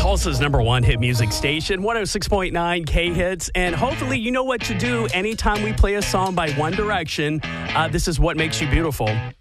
Tulsa's number one hit music station, 106.9 K-Hits. And hopefully you know what to do anytime we play a song by One Direction. This is What Makes You Beautiful.